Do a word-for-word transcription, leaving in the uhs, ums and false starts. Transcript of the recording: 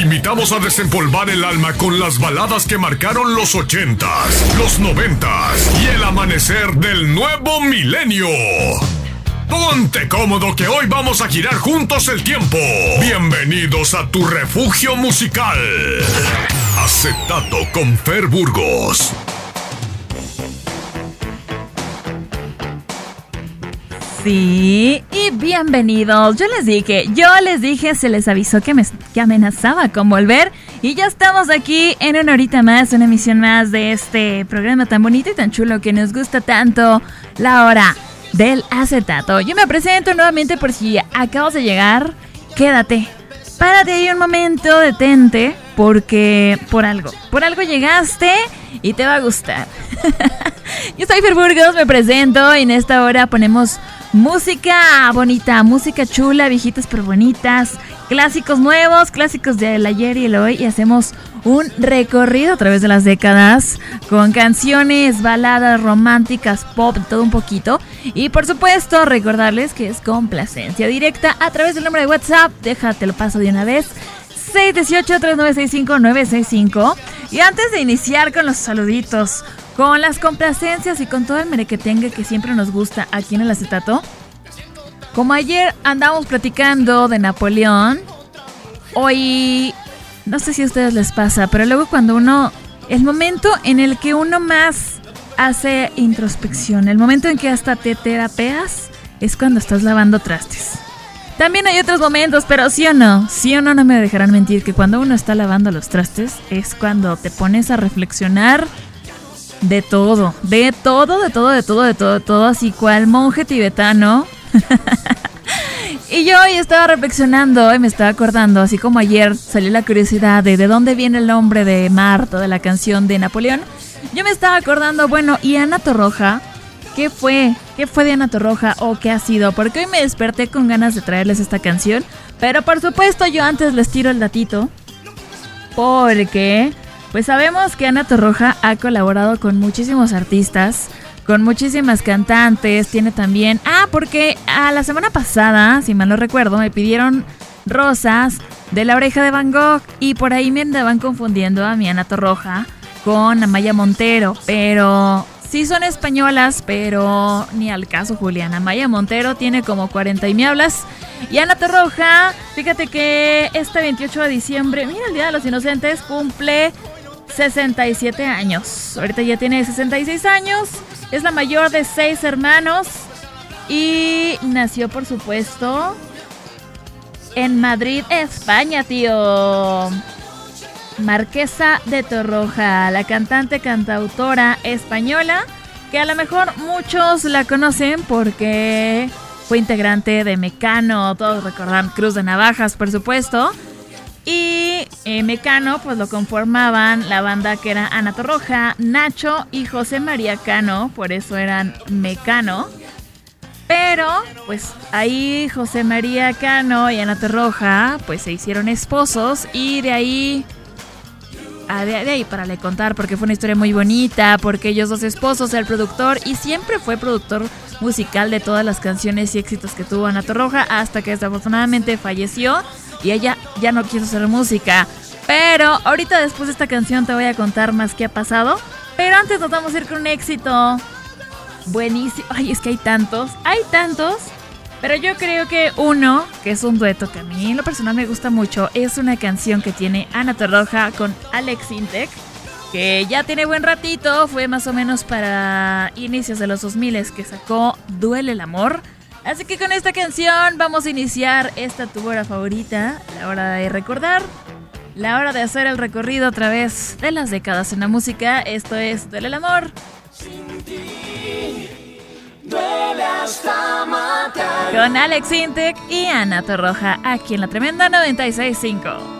invitamos a desempolvar el alma con las baladas que marcaron los ochentas, los noventas y el amanecer del nuevo milenio. Ponte cómodo que hoy vamos a girar juntos el tiempo. Bienvenidos a tu refugio musical. Acetato con Fer Burgos. Sí, y bienvenidos. Yo les dije, yo les dije, se les avisó que, me, que amenazaba con volver. Y ya estamos aquí en una horita más, una emisión más de este programa tan bonito y tan chulo que nos gusta tanto, la hora del acetato. Yo me presento nuevamente por si acabas de llegar. Quédate, párate ahí un momento, detente, porque por algo, por algo llegaste y te va a gustar. Yo soy Fer Burgos, me presento y en esta hora ponemos música bonita, música chula, viejitas pero bonitas, clásicos nuevos, clásicos del ayer y el hoy, y hacemos un recorrido a través de las décadas con canciones, baladas románticas, pop, todo un poquito. Y por supuesto recordarles que es complacencia directa a través del número de WhatsApp. Déjate lo paso de una vez, seis uno ocho, tres nueve seis cinco, nueve seis cinco. Y antes de iniciar con los saluditos, con las complacencias y con todo el merequetengue que siempre nos gusta aquí en el acetato, como ayer andamos platicando de Napoleón, hoy no sé si a ustedes les pasa, pero luego cuando uno, el momento en el que uno más hace introspección, el momento en que hasta te terapeas, es cuando estás lavando trastes. También hay otros momentos, pero sí o no, sí o no, no me dejarán mentir que cuando uno está lavando los trastes es cuando te pones a reflexionar de todo, de todo, de todo, de todo, de todo, de todo, así cual monje tibetano. Y yo hoy estaba reflexionando y me estaba acordando, así como ayer salió la curiosidad de de dónde viene el nombre de Marta, de la canción de Napoleón. Yo me estaba acordando, bueno, ¿y Ana Torroja? ¿Qué fue? ¿Qué fue de Ana Torroja o qué ha sido? Porque hoy me desperté con ganas de traerles esta canción, pero por supuesto yo antes les tiro el datito, porque pues sabemos que Ana Torroja ha colaborado con muchísimos artistas, con muchísimas cantantes, tiene también... Ah, porque a la semana pasada, si mal no recuerdo, me pidieron rosas de La Oreja de Van Gogh y por ahí me andaban confundiendo a mi Ana Torroja con Amaya Montero, pero sí son españolas, pero ni al caso, Julián. Amaya Montero tiene como cuarenta y me hablas. Y Ana Torroja, fíjate que este veintiocho de diciembre, mira, el Día de los Inocentes, cumple sesenta y siete años. Ahorita ya tiene sesenta y seis años. Es la mayor de seis hermanos. Y nació, por supuesto, en Madrid, España, tío. Marquesa de Torroja, la cantante cantautora española, que a lo mejor muchos la conocen porque fue integrante de Mecano. Todos recordarán Cruz de Navajas, por supuesto. Y eh, Mecano pues lo conformaban la banda que era Ana Torroja, Nacho y José María Cano, por eso eran Mecano. Pero pues ahí José María Cano y Ana Torroja pues se hicieron esposos y de ahí, ah, de, de ahí para le contar, porque fue una historia muy bonita, porque ellos dos esposos, el productor, y siempre fue productor musical de todas las canciones y éxitos que tuvo Ana Torroja, hasta que desafortunadamente falleció y ella ya no quiso hacer música. Pero ahorita después de esta canción te voy a contar más qué ha pasado. Pero antes nos vamos a ir con un éxito buenísimo. Ay, es que hay tantos, hay tantos. Pero yo creo que uno, que es un dueto que a mí en lo personal me gusta mucho, es una canción que tiene Ana Torroja con Alex Intec, que ya tiene buen ratito, fue más o menos para inicios de los dos mil que sacó Duele el Amor. Así que con esta canción vamos a iniciar esta tu hora favorita, la hora de recordar, la hora de hacer el recorrido a través de las décadas en la música. Esto es Duele el Amor. Sin ti, duele hasta matar. Con Alex Intec y Ana Torroja, aquí en la tremenda noventa y seis punto cinco.